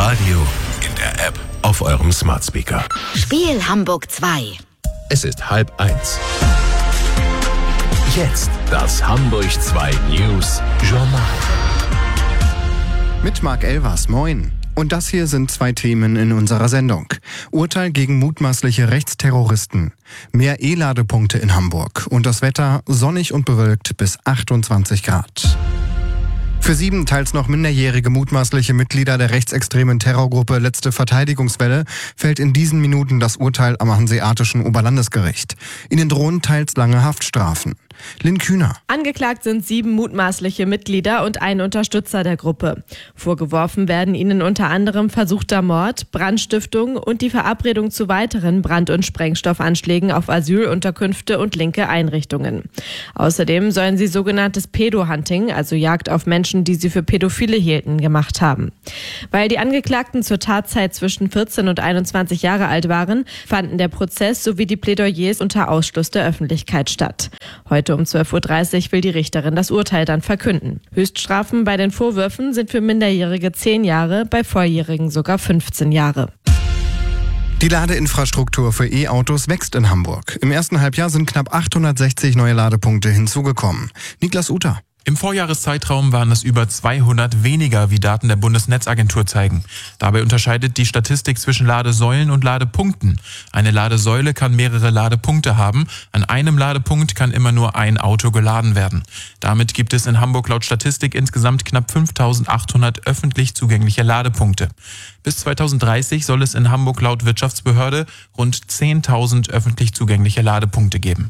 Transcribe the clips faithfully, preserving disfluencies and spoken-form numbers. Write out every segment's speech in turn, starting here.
Radio, in der App, auf eurem Smart Speaker. Spiel Hamburg zwei. Es ist halb eins. Jetzt das Hamburg zwei News Journal. Mit Marc Elvers, moin. Und das hier sind zwei Themen in unserer Sendung. Urteil gegen mutmaßliche Rechtsterroristen. Mehr E-Ladepunkte in Hamburg. Und das Wetter sonnig und bewölkt bis achtundzwanzig Grad. Für sieben teils noch minderjährige mutmaßliche Mitglieder der rechtsextremen Terrorgruppe Letzte Verteidigungswelle fällt in diesen Minuten das Urteil am Hanseatischen Oberlandesgericht. Ihnen drohen teils lange Haftstrafen. Lynn Kühner. Angeklagt sind sieben mutmaßliche Mitglieder und ein Unterstützer der Gruppe. Vorgeworfen werden ihnen unter anderem versuchter Mord, Brandstiftung und die Verabredung zu weiteren Brand- und Sprengstoffanschlägen auf Asylunterkünfte und linke Einrichtungen. Außerdem sollen sie sogenanntes Pedo-Hunting, also Jagd auf Menschen, die sie für Pädophile hielten, gemacht haben. Weil die Angeklagten zur Tatzeit zwischen vierzehn und einundzwanzig Jahre alt waren, fanden der Prozess sowie die Plädoyers unter Ausschluss der Öffentlichkeit statt. Heute um zwölf Uhr dreißig will die Richterin das Urteil dann verkünden. Höchststrafen bei den Vorwürfen sind für Minderjährige zehn Jahre, bei Volljährigen sogar fünfzehn Jahre. Die Ladeinfrastruktur für E-Autos wächst in Hamburg. Im ersten Halbjahr sind knapp achthundertsechzig neue Ladepunkte hinzugekommen. Niklas Uter. Im Vorjahreszeitraum waren es über zweihundert weniger, wie Daten der Bundesnetzagentur zeigen. Dabei unterscheidet die Statistik zwischen Ladesäulen und Ladepunkten. Eine Ladesäule kann mehrere Ladepunkte haben. An einem Ladepunkt kann immer nur ein Auto geladen werden. Damit gibt es in Hamburg laut Statistik insgesamt knapp fünftausendachthundert öffentlich zugängliche Ladepunkte. Bis zweitausenddreißig soll es in Hamburg laut Wirtschaftsbehörde rund zehntausend öffentlich zugängliche Ladepunkte geben.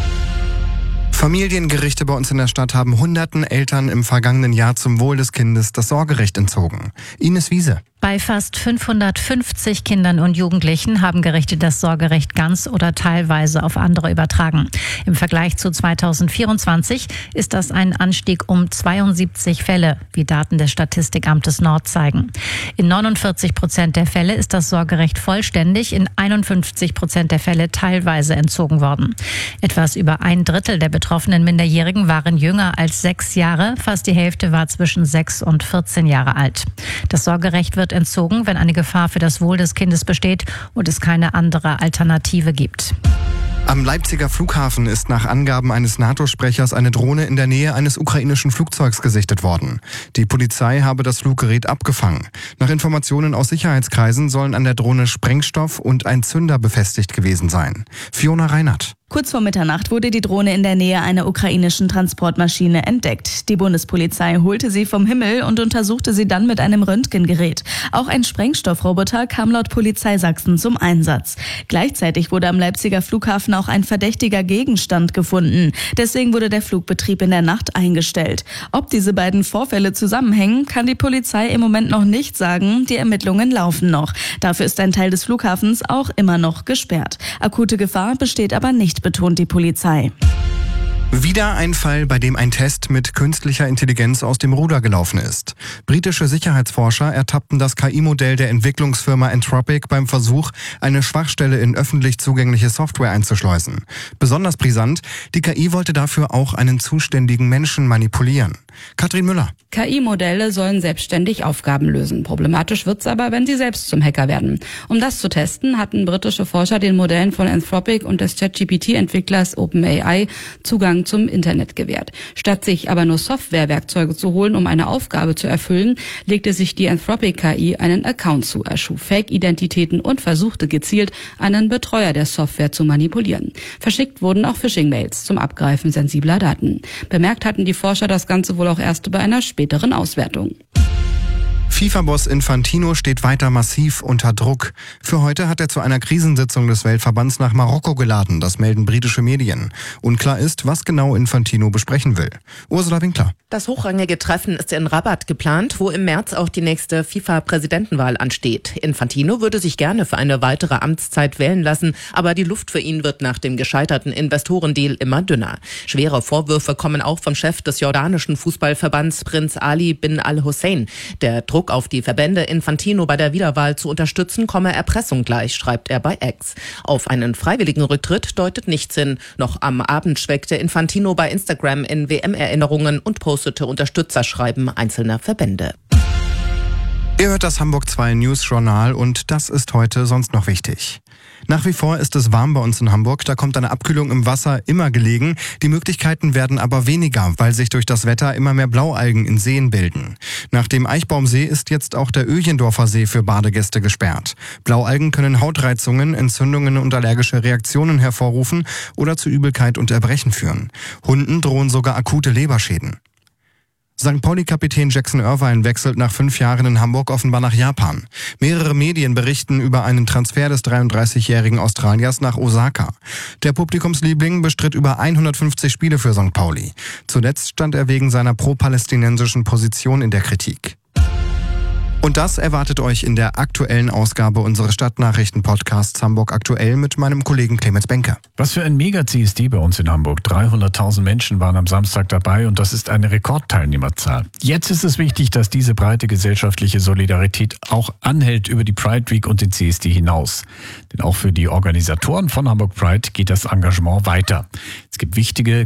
Familiengerichte bei uns in der Stadt haben hunderten Eltern im vergangenen Jahr zum Wohl des Kindes das Sorgerecht entzogen. Ines Wiese. Bei fast fünfhundertfünfzig Kindern und Jugendlichen haben Gerichte das Sorgerecht ganz oder teilweise auf andere übertragen. Im Vergleich zu zweitausendvierundzwanzig ist das ein Anstieg um zweiundsiebzig Fälle, wie Daten des Statistikamtes Nord zeigen. In neunundvierzig Prozent der Fälle ist das Sorgerecht vollständig, in einundfünfzig Prozent der Fälle teilweise entzogen worden. Etwas über ein Drittel der betroffenen Minderjährigen waren jünger als sechs Jahre, fast die Hälfte war zwischen sechs und vierzehn Jahre alt. Das Sorgerecht wird entzogen, wenn eine Gefahr für das Wohl des Kindes besteht und es keine andere Alternative gibt. Am Leipziger Flughafen ist nach Angaben eines NATO-Sprechers eine Drohne in der Nähe eines ukrainischen Flugzeugs gesichtet worden. Die Polizei habe das Fluggerät abgefangen. Nach Informationen aus Sicherheitskreisen sollen an der Drohne Sprengstoff und ein Zünder befestigt gewesen sein. Fiona Reinhardt. Kurz vor Mitternacht wurde die Drohne in der Nähe einer ukrainischen Transportmaschine entdeckt. Die Bundespolizei holte sie vom Himmel und untersuchte sie dann mit einem Röntgengerät. Auch ein Sprengstoffroboter kam laut Polizei Sachsen zum Einsatz. Gleichzeitig wurde am Leipziger Flughafen auch ein verdächtiger Gegenstand gefunden. Deswegen wurde der Flugbetrieb in der Nacht eingestellt. Ob diese beiden Vorfälle zusammenhängen, kann die Polizei im Moment noch nicht sagen. Die Ermittlungen laufen noch. Dafür ist ein Teil des Flughafens auch immer noch gesperrt. Akute Gefahr besteht aber nicht, betont die Polizei. Wieder ein Fall, bei dem ein Test mit künstlicher Intelligenz aus dem Ruder gelaufen ist. Britische Sicherheitsforscher ertappten das K I-Modell der Entwicklungsfirma Anthropic beim Versuch, eine Schwachstelle in öffentlich zugängliche Software einzuschleusen. Besonders brisant, die K I wollte dafür auch einen zuständigen Menschen manipulieren. Katrin Müller. K I-Modelle sollen selbstständig Aufgaben lösen. Problematisch wird's aber, wenn sie selbst zum Hacker werden. Um das zu testen, hatten britische Forscher den Modellen von Anthropic und des Chat-G P T-Entwicklers OpenAI Zugang zum Internet gewährt. Statt sich aber nur Softwarewerkzeuge zu holen, um eine Aufgabe zu erfüllen, legte sich die Anthropic K I einen Account zu, erschuf Fake-Identitäten und versuchte gezielt, einen Betreuer der Software zu manipulieren. Verschickt wurden auch Phishing-Mails zum Abgreifen sensibler Daten. Bemerkt hatten die Forscher das Ganze wohl auch erst bei einer späteren Auswertung. FIFA-Boss Infantino steht weiter massiv unter Druck. Für heute hat er zu einer Krisensitzung des Weltverbands nach Marokko geladen, das melden britische Medien. Unklar ist, was genau Infantino besprechen will. Ursula Winkler. Das hochrangige Treffen ist in Rabat geplant, wo im März auch die nächste FIFA-Präsidentenwahl ansteht. Infantino würde sich gerne für eine weitere Amtszeit wählen lassen, aber die Luft für ihn wird nach dem gescheiterten Investorendeal immer dünner. Schwere Vorwürfe kommen auch vom Chef des jordanischen Fußballverbands Prinz Ali bin al-Hussein. Der Druck auf die Verbände, Infantino bei der Wiederwahl zu unterstützen, komme Erpressung gleich, schreibt er bei X. Auf einen freiwilligen Rücktritt deutet nichts hin. Noch am Abend schwelgte Infantino bei Instagram in W M-Erinnerungen und postete Unterstützerschreiben einzelner Verbände. Ihr hört das Hamburg zwei News Journal und das ist heute sonst noch wichtig. Nach wie vor ist es warm bei uns in Hamburg, da kommt eine Abkühlung im Wasser immer gelegen. Die Möglichkeiten werden aber weniger, weil sich durch das Wetter immer mehr Blaualgen in Seen bilden. Nach dem Eichbaumsee ist jetzt auch der Öjendorfer See für Badegäste gesperrt. Blaualgen können Hautreizungen, Entzündungen und allergische Reaktionen hervorrufen oder zu Übelkeit und Erbrechen führen. Hunden drohen sogar akute Leberschäden. Sankt Pauli-Kapitän Jackson Irvine wechselt nach fünf Jahren in Hamburg offenbar nach Japan. Mehrere Medien berichten über einen Transfer des dreiunddreißigjährigen Australiers nach Osaka. Der Publikumsliebling bestritt über hundertfünfzig Spiele für Sankt Pauli. Zuletzt stand er wegen seiner pro-palästinensischen Position in der Kritik. Und das erwartet euch in der aktuellen Ausgabe unseres Stadtnachrichten-Podcasts Hamburg aktuell mit meinem Kollegen Clemens Benke. Was für ein Mega-C S D bei uns in Hamburg. dreihunderttausend Menschen waren am Samstag dabei und das ist eine Rekordteilnehmerzahl. Jetzt ist es wichtig, dass diese breite gesellschaftliche Solidarität auch anhält über die Pride Week und den C S D hinaus. Denn auch für die Organisatoren von Hamburg Pride geht das Engagement weiter. Es gibt wichtige